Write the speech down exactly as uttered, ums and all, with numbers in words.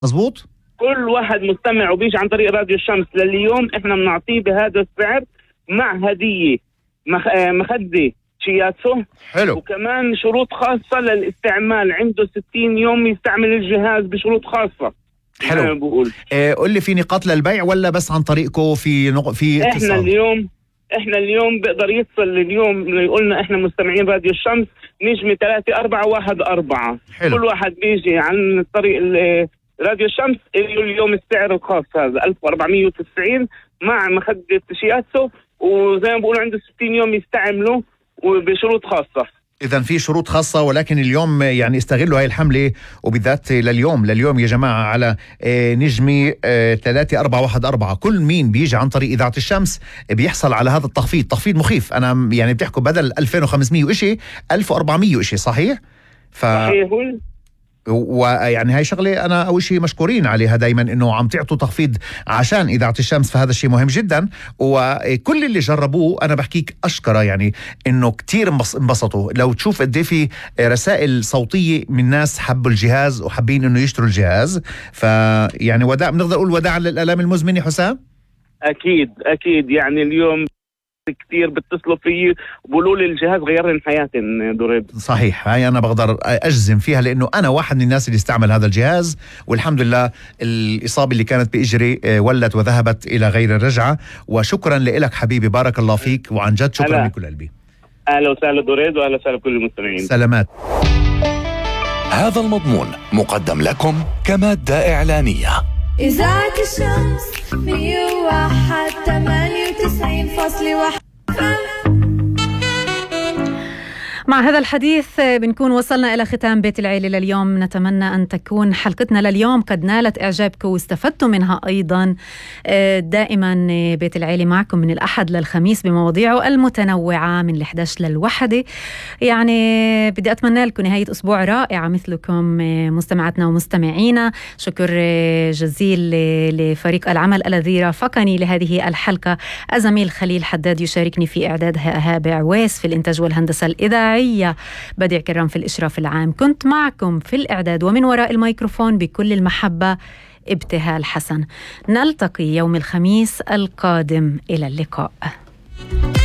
مزبوط. كل واحد مستمع وبيجي عن طريق راديو الشمس لليوم احنا بنعطيه بهذا السعر مع هدية مخ... مخدة شياتسو. حلو. وكمان شروط خاصة للاستعمال، عنده ستين يوم يستعمل الجهاز بشروط خاصة. حلو. بقول اه قل لي، في نقاط للبيع ولا بس عن طريقكم في نق... في احنا اتصال؟ اليوم احنا اليوم بيقدر يتصل اليوم يقولنا احنا مستمعين راديو الشمس نجمة ثلاثة أربعة واحد أربعة. حلو. كل واحد بيجي عن طريق راديو الشمس اليوم السعر الخاص هذا ألف وأربعمية وتسعين مع مخدة شياتسو، وزي ما بقولوا عنده ستين يوم يستعمله وبشروط خاصة. إذا في شروط خاصة، ولكن اليوم يعني استغلوا هاي الحملة، وبالذات لليوم لليوم يا جماعة على نجمي ثلاثة أربعة واحد أربعة. كل مين بيجي عن طريق إذاعة الشمس بيحصل على هذا التخفيض، تخفيض مخيف. أنا يعني بتحكوا بدل ألفين وخمسمية وإشي ألف وأربعمية وإشي، صحيح؟ ف... صحيح. ويعني هاي شغله انا اول شيء مشكورين عليها دائما، انه عم تعطوا تخفيض عشان اذاعه الشمس، فهذا الشيء مهم جدا. وكل اللي جربوه انا بحكيك اشكره، يعني انه كتير انبسطوا. لو تشوف قد ايه في رسائل صوتيه من ناس حبوا الجهاز وحابين انه يشتروا الجهاز، فيعني وداع، بنقدر نقول وداعا للالام المزمنه. حسام اكيد اكيد، يعني اليوم كتير بتصلوا فيه وبقولوا لي الجهاز غير لي حياتي دريد. صحيح، هاي انا بقدر اجزم فيها، لانه انا واحد من الناس اللي استعمل هذا الجهاز، والحمد لله الاصابه اللي كانت باجري ولت وذهبت الى غير الرجعه. وشكرا لك حبيبي، بارك الله فيك، وعن جد شكرا ألا. من كل قلبي. اهلا وسهلا دريد، واهلا وسهلا بكل المستمعين. سلامات. هذا المضمون مقدم لكم كمادة إعلانية. إذاعة الشمس مية وواحد ثمانية وتسعين فاصلة واحد. مع هذا الحديث بنكون وصلنا إلى ختام بيت العيلة لليوم. نتمنى أن تكون حلقتنا لليوم قد نالت إعجابكم واستفدتوا منها أيضا. دائما بيت العيلة معكم من الأحد للخميس بمواضيعه المتنوعة من الإحدى عشر للوحدة. يعني بدي أتمنى لكم نهاية أسبوع رائعة مثلكم مستمعاتنا ومستمعينا. شكر جزيل لفريق العمل الذي رافقني لهذه الحلقة، الزميل خليل حداد يشاركني في إعدادها، هابة عويس في الإنتاج والهندسة الإذاعية، بديع كرام في الإشراف العام. كنت معكم في الإعداد ومن وراء الميكروفون بكل المحبة ابتهال حسن. نلتقي يوم الخميس القادم، إلى اللقاء.